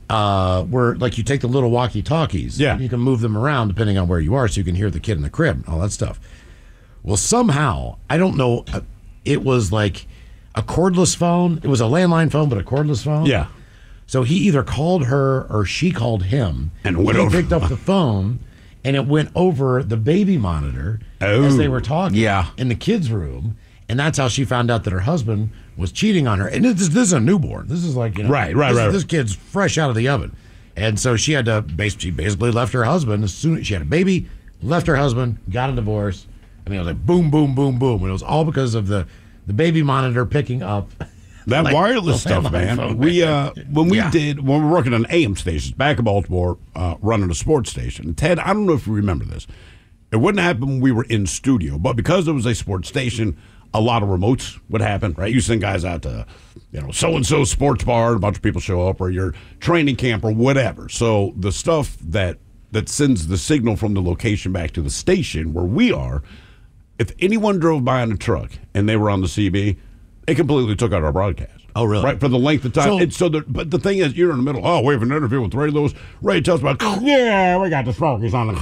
where like you take the little walkie-talkies. Yeah. And you can move them around depending on where you are, so you can hear the kid in the crib and all that stuff. Well, somehow, I don't know, it was like a cordless phone. It was a landline phone, but a cordless phone. Yeah. So he either called her or she called him. And it went he over. picked up the phone, and it went over the baby monitor as they were talking in the kids' room. And that's how she found out that her husband was cheating on her. And this is a newborn. This is like, right. This kid's fresh out of the oven. And so she had to, she basically left her husband as soon as she had a baby, left her husband, got a divorce. I mean, it was like boom, boom, boom, boom. And it was all because of the baby monitor picking up that like, wireless stuff, man. Phone, when we were working on AM stations back in Baltimore, running a sports station. Ted, I don't know if you remember this. It wouldn't happen when we were in studio, but because it was a sports station, a lot of remotes would happen, right? You send guys out to, so-and-so sports bar, and a bunch of people show up, or your training camp or whatever. So the stuff that sends the signal from the location back to the station where we are, if anyone drove by in a truck and they were on the CB, it completely took out our broadcast. Oh, really? Right, for the length of time. But the thing is, you're in the middle. Oh, we have an interview with Ray Lewis. Ray tells about, we got the Smokies on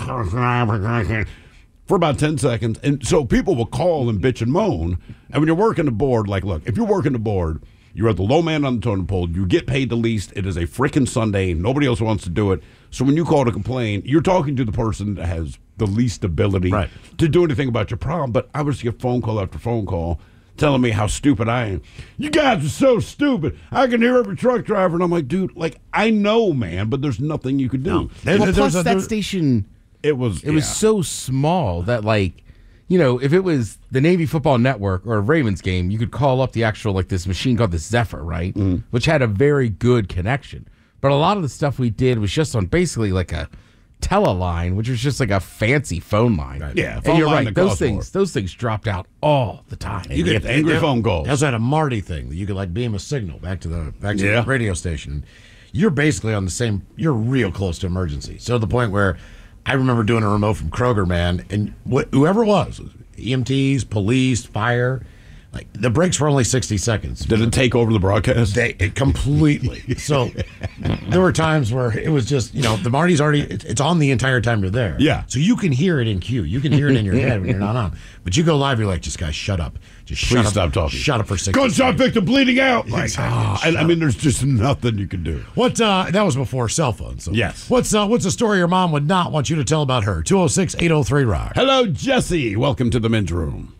the... for about 10 seconds. And so people will call and bitch and moan. And when you're working the board, like, look, if you're working the board, you're at the low man on the totem pole, you get paid the least. It is a freaking Sunday. Nobody else wants to do it. So when you call to complain, you're talking to the person that has the least ability to do anything about your problem. But I was get phone call after phone call telling me how stupid I am. You guys are so stupid. I can hear every truck driver. And I'm like, dude, like, I know, man, but there's nothing you could do. No. Plus that station... It was so small that, like, if it was the Navy Football Network or a Ravens game, you could call up the actual, like, this machine called the Zephyr, right? Mm. Which had a very good connection. But a lot of the stuff we did was just on basically like a teleline, which was just like a fancy phone line. Right. Yeah, and you're right. Those things dropped out all the time. You get angry phone calls. They also had a Marty thing that you could like beam a signal back to the radio station. You're basically on the same. You're real close to emergency. So to the point where I remember doing a remote from Kroger, man, and whoever it was, EMTs, police, fire. Like the breaks were only 60 seconds. Did it take over the broadcast? Completely. So there were times where it was just, the Marty's already, it's on the entire time you're there. Yeah. So you can hear it in queue. You can hear it in your head when you're not on. But you go live, you're like, just guys, shut up. Just shut up. Stop talking. Shut up for 60 Gunshot seconds. victim bleeding out. Like, I mean, there's just nothing you can do. That was before cell phones. So yes. What's a story your mom would not want you to tell about her? 206-803-ROCK. Hello, Jesse. Welcome to the men's room.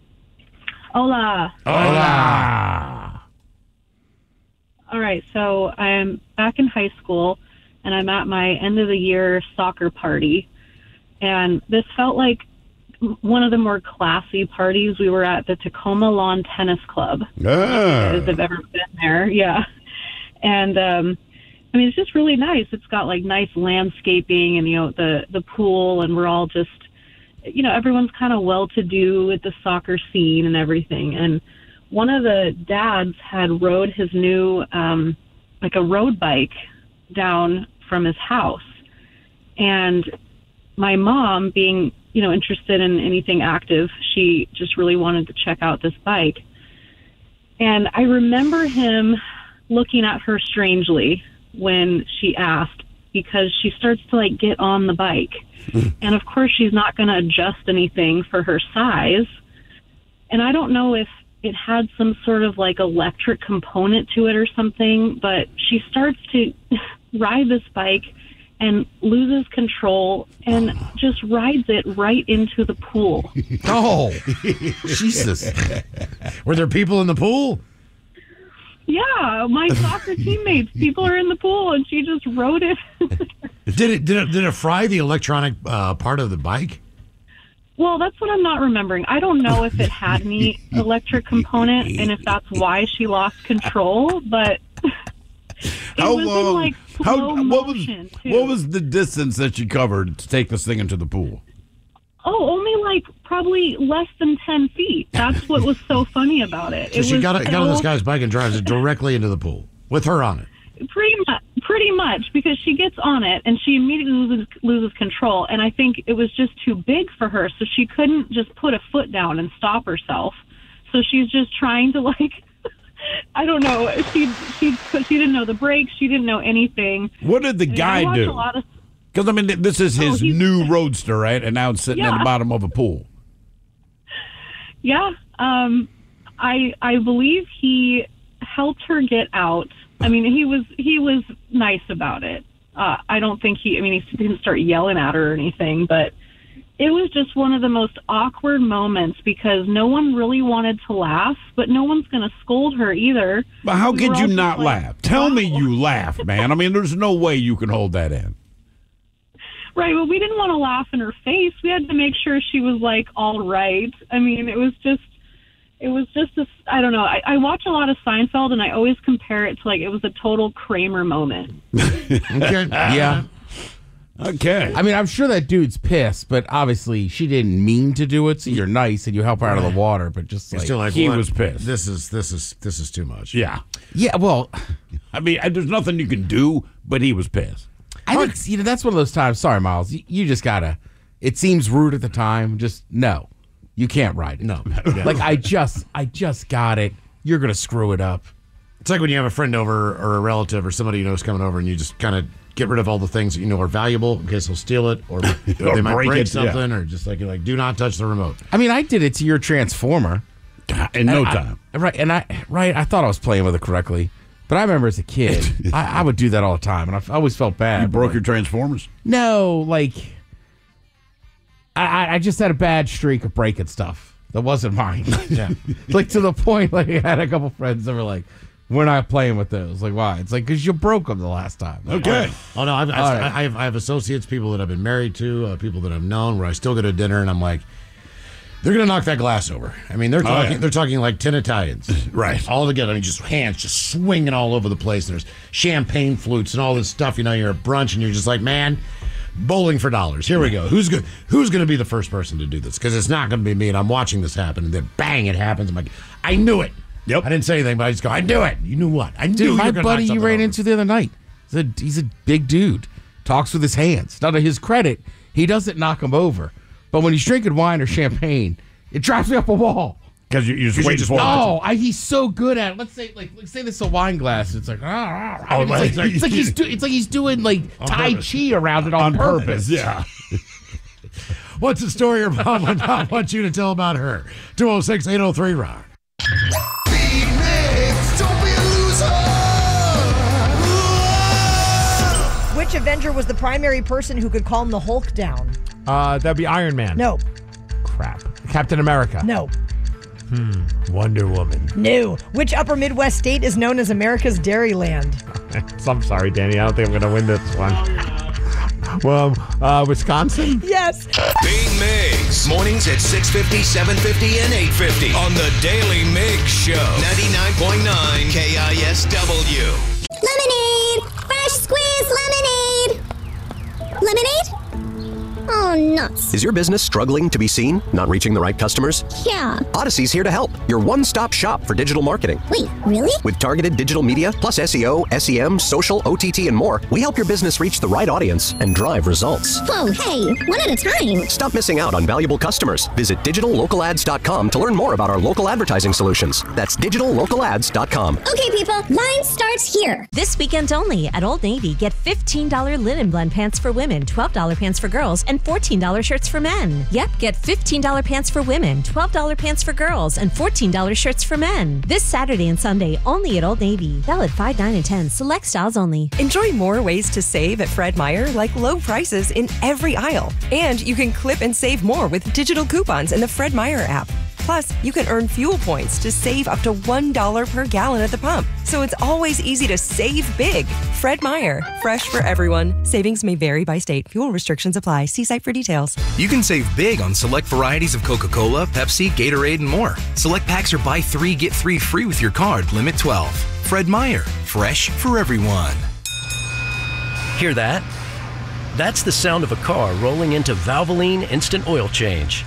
Hola. Hola. All right, so I'm back in high school, and I'm at my end-of-the-year soccer party, and this felt like one of the more classy parties. We were at the Tacoma Lawn Tennis Club. If you've ever been there, yeah. And, I mean, it's just really nice. It's got, like, nice landscaping and, the pool, and we're all just, everyone's kind of well-to-do at the soccer scene and everything. And one of the dads had rode his new, like a road bike down from his house. And my mom, being, interested in anything active, she just really wanted to check out this bike. And I remember him looking at her strangely when she asked, because she starts to, like, get on the bike. And, of course, she's not going to adjust anything for her size. And I don't know if it had some sort of, like, electric component to it or something, but she starts to ride this bike and loses control and just rides it right into the pool. Oh, Jesus. Were there people in the pool? Yeah, my soccer teammates. People are in the pool, and she just rode it. Did it fry the electronic part of the bike? Well, that's what I'm not remembering. I don't know if it had any electric component, and if that's why she lost control. But how was long? In, like, what was the distance that you covered to take this thing into the pool? Oh, only like probably less than 10 feet. That's what was so funny about it. So she got on this guy's bike and drives it directly into the pool with her on it. Pretty much, because she gets on it and she immediately loses control. And I think it was just too big for her, so she couldn't just put a foot down and stop herself. So she's just trying to, like, I don't know. She didn't know the brakes. She didn't know anything. What did the guy do? Because, I mean, this is his new Roadster, right? And now it's sitting at the bottom of a pool. Yeah. I believe he helped her get out. I mean, he was nice about it. I don't think he didn't start yelling at her or anything, but it was just one of the most awkward moments because no one really wanted to laugh, but no one's going to scold her either. But how could you not laugh? Tell me you laughed, man. I mean, there's no way you can hold that in. Right, well, we didn't want to laugh in her face. We had to make sure she was, like, all right. I mean, it was just this, I don't know. I watch a lot of Seinfeld, and I always compare it to, like, it was a total Kramer moment. Okay. Yeah. Okay. I mean, I'm sure that dude's pissed, but obviously she didn't mean to do it, so you're nice and you help her out of the water, but just like, still like he was pissed. This is too much. Yeah. Yeah, well, I mean, there's nothing you can do, but he was pissed. I think that's one of those times. Sorry, Miles. You just gotta. It seems rude at the time. Just no, you can't ride it. No, like I just got it. You're gonna screw it up. It's like when you have a friend over or a relative or somebody you know is coming over, and you just kind of get rid of all the things that you know are valuable in case they'll steal it or they might break something, or just like you're like, do not touch the remote. I mean, I did it to your Transformer in no time. I thought I was playing with it correctly. But I remember as a kid, I would do that all the time, and I always felt bad. You broke your Transformers? No, like, I just had a bad streak of breaking stuff that wasn't mine. Yeah. Like, to the point, like, I had a couple friends that were like, we're not playing with those. Like, why? It's like, because you broke them the last time. Like, okay. Oh, no, I have associates, people that I've been married to, people that I've known, where I still go to dinner, and I'm like, they're going to knock that glass over. I mean, they're talking like 10 Italians. Right. All together. I mean, just hands just swinging all over the place. And there's champagne flutes and all this stuff. You know, you're at brunch and you're just like, man, bowling for dollars. Here we go. Who's going to be the first person to do this? Because it's not going to be me. And I'm watching this happen. And then bang, it happens. I'm like, I knew it. Yep. I didn't say anything, but I just go, I knew it. You knew what? I knew. Dude, my buddy you ran into the other night. He's a big dude. Talks with his hands. Now, to his credit, he doesn't knock them over. But when he's drinking wine or champagne, it drives me up a wall. Because you're just waiting for it. No, he's so good at it. Let's say this is a wine glass. It's like, it's like he's doing like Tai Chi around it on purpose. Yeah. What's the story your mom would not want you to tell about her? 206-803-ROCK. Big Mix, don't be a loser. Which Avenger was the primary person who could calm the Hulk down? That'd be Iron Man. No. Crap. Captain America. No. Wonder Woman. No. Which upper Midwest state is known as America's Dairyland? I'm sorry, Danny. I don't think I'm going to win this one. Well, Wisconsin? Yes. Big Migs. Mornings at 6:50, 7:50, and 8:50 on the Daily Migs Show. 99.9 KISW. Lemonade! Fresh squeezed lemonade! Lemonade? Oh, nuts. Is your business struggling to be seen? Not reaching the right customers? Yeah. Odyssey's here to help. Your one-stop shop for digital marketing. Wait, really? With targeted digital media, plus SEO, SEM, social, OTT, and more, we help your business reach the right audience and drive results. Whoa, hey, one at a time. Stop missing out on valuable customers. Visit digitallocalads.com to learn more about our local advertising solutions. That's digitallocalads.com. Okay, people, line starts here. This weekend only at Old Navy, get $15 linen blend pants for women, $12 pants for girls, and $14 shirts for men. Yep, get $15 pants for women, $12 pants for girls, and $14 shirts for men. This Saturday and Sunday only at Old Navy. Valid 5, 9, and 10. Select styles only. Enjoy more ways to save at Fred Meyer, like low prices in every aisle. And you can clip and save more with digital coupons in the Fred Meyer app. Plus, you can earn fuel points to save up to $1 per gallon at the pump. So it's always easy to save big. Fred Meyer, fresh for everyone. Savings may vary by state. Fuel restrictions apply. See site for details. You can save big on select varieties of Coca-Cola, Pepsi, Gatorade, and more. Select packs are buy 3, get 3 free with your card. Limit 12. Fred Meyer, fresh for everyone. Hear that? That's the sound of a car rolling into Valvoline Instant Oil Change.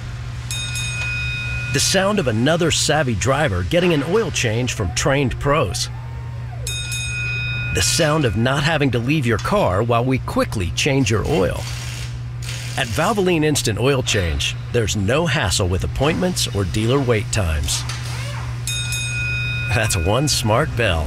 The sound of another savvy driver getting an oil change from trained pros. The sound of not having to leave your car while we quickly change your oil. At Valvoline Instant Oil Change, there's no hassle with appointments or dealer wait times. That's one smart bell.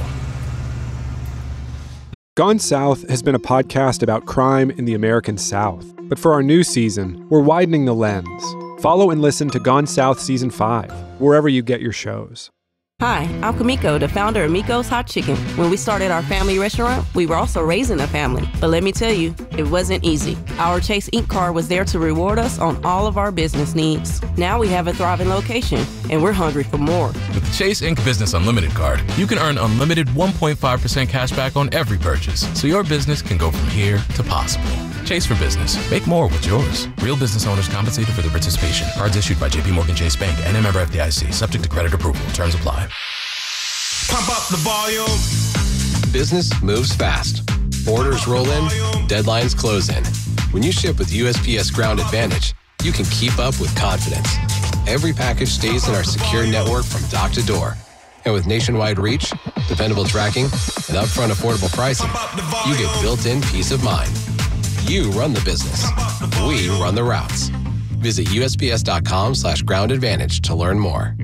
Gone South has been a podcast about crime in the American South. But for our new season, we're widening the lens. Follow and listen to Gone South Season 5, wherever you get your shows. Hi, I'm Kamiko, the founder of Miko's Hot Chicken. When we started our family restaurant, we were also raising a family. But let me tell you, it wasn't easy. Our Chase Ink card was there to reward us on all of our business needs. Now we have a thriving location, and we're hungry for more. With the Chase Ink Business Unlimited card, you can earn unlimited 1.5% cash back on every purchase, so your business can go from here to possible. Chase for Business. Make more with yours. Real business owners compensated for their participation. Cards issued by JPMorgan Chase Bank and a member FDIC. Subject to credit approval. Terms apply. Pump up the volume. Business moves fast. Orders roll in, deadlines close in. When you ship with USPS Ground Advantage, you can keep up with confidence. Every package stays in our secure network from dock to door. And with nationwide reach, dependable tracking, and upfront affordable pricing, you get built-in peace of mind. You run the business. We run the routes. Visit USPS.com/Ground Advantage to learn more.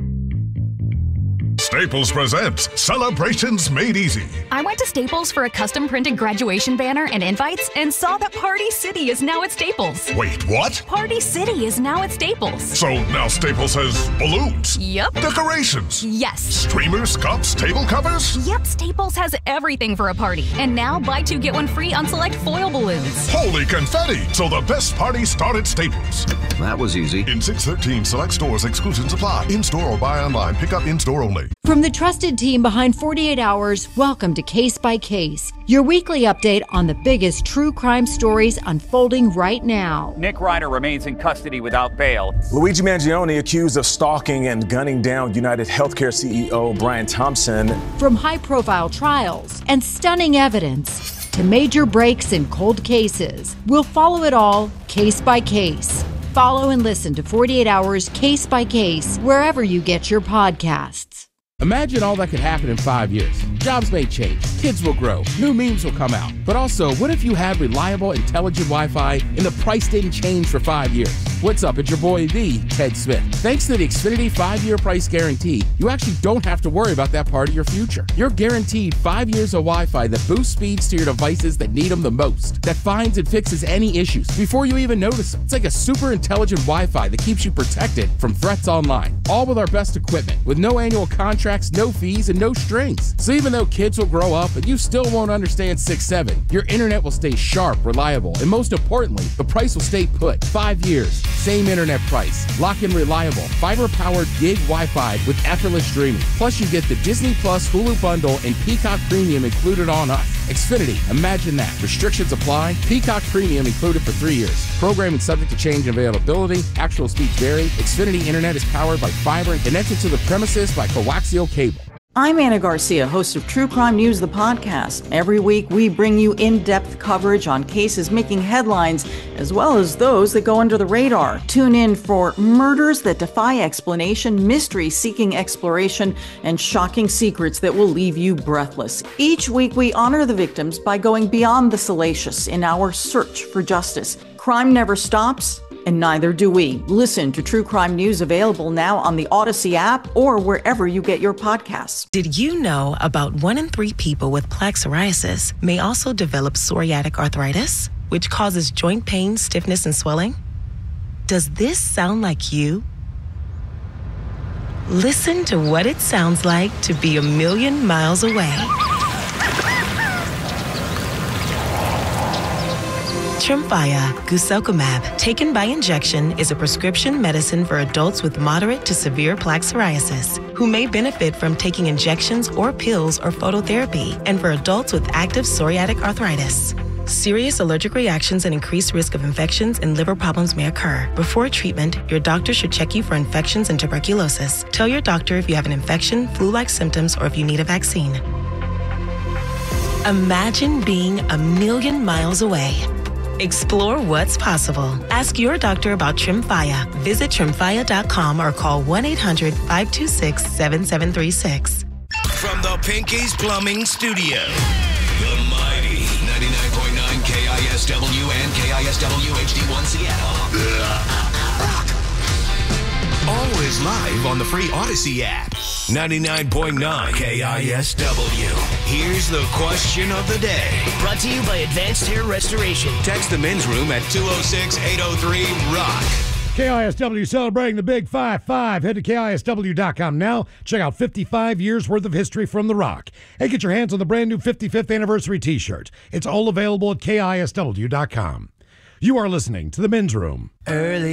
Staples presents Celebrations Made Easy. I went to Staples for a custom printed graduation banner and invites and saw that Party City is now at Staples. Wait, what? Party City is now at Staples. So now Staples has balloons? Yep. Decorations? Yes. Streamers, cups, table covers? Yep, Staples has everything for a party. And now buy two, get one free on select foil balloons. Holy confetti! So the best party started at Staples. That was easy. In 613 select stores, exclusions apply. In-store or buy online, pick up in-store only. From the trusted team behind 48 Hours, welcome to Case by Case, your weekly update on the biggest true crime stories unfolding right now. Nick Ryder remains in custody without bail. Luigi Mangione accused of stalking and gunning down United Healthcare CEO Brian Thompson. From high-profile trials and stunning evidence to major breaks in cold cases, we'll follow it all case by case. Follow and listen to 48 Hours Case by Case wherever you get your podcasts. Imagine all that could happen in 5 years. Jobs may change, kids will grow, new memes will come out. But also, what if you had reliable, intelligent Wi-Fi and the price didn't change for 5 years? What's up? It's your boy, the Ted Smith. Thanks to the Xfinity 5-year price guarantee, you actually don't have to worry about that part of your future. You're guaranteed 5 years of Wi-Fi that boosts speeds to your devices that need them the most, that finds and fixes any issues before you even notice them. It's like a super intelligent Wi-Fi that keeps you protected from threats online, all with our best equipment, with no annual contract, no fees, and no strings. So even though kids will grow up and you still won't understand 6-7, your internet will stay sharp, reliable, and most importantly, the price will stay put. 5 years, same internet price, lock-in reliable, fiber-powered gig Wi-Fi with effortless streaming. Plus you get the Disney Plus Hulu bundle and Peacock Premium included on us. Xfinity, imagine that. Restrictions apply. Peacock Premium included for 3 years. Programming subject to change in availability. Actual speeds vary. Xfinity Internet is powered by fiber and connected to the premises by coaxial cable. I'm Anna Garcia, host of True Crime News, the podcast. Every week, we bring you in-depth coverage on cases making headlines, as well as those that go under the radar. Tune in for murders that defy explanation, mystery seeking exploration, and shocking secrets that will leave you breathless. Each week, we honor the victims by going beyond the salacious in our search for justice. Crime never stops, and neither do we. Listen to True Crime News, available now on the Odyssey app or wherever you get your podcasts. Did you know about 1 in 3 people with plaque psoriasis may also develop psoriatic arthritis, which causes joint pain, stiffness, and swelling? Does this sound like you? Listen to what it sounds like to be a million miles away. Tremfya guselkumab, taken by injection, is a prescription medicine for adults with moderate to severe plaque psoriasis who may benefit from taking injections or pills or phototherapy, and for adults with active psoriatic arthritis. Serious allergic reactions and increased risk of infections and liver problems may occur. Before treatment, your doctor should check you for infections and tuberculosis. Tell your doctor if you have an infection, flu-like symptoms, or if you need a vaccine. Imagine being a million miles away. Explore what's possible. Ask your doctor about Tremfya. Visit Tremfya.com or call 1-800-526-7736. From the Pinky's Plumbing Studio, the mighty 99.9 KISW and KISW HD1 Seattle. Always live on the free Odyssey app. 99.9 KISW. Here's the question of the day. Brought to you by Advanced Hair Restoration. Text the men's room at 206-803-ROCK. KISW celebrating the Big 5-5. Head to KISW.com now. Check out 55 years worth of history from The Rock. Hey, get your hands on the brand new 55th anniversary t-shirt. It's all available at KISW.com. You are listening to The Men's Room. Early